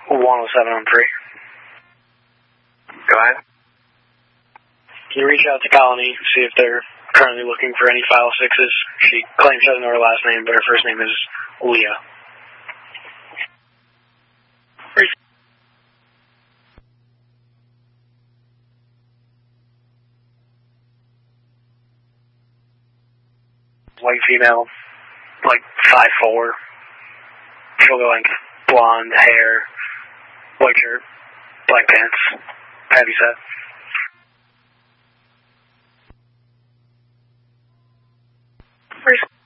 107 on 3. Go ahead. Can you reach out to Colony, see if they're currently looking for any File 6s? She claims she doesn't know her last name, but her first name is Leah. White female, like 5'4". She'll go like blonde hair, white shirt, black pants, heavy set.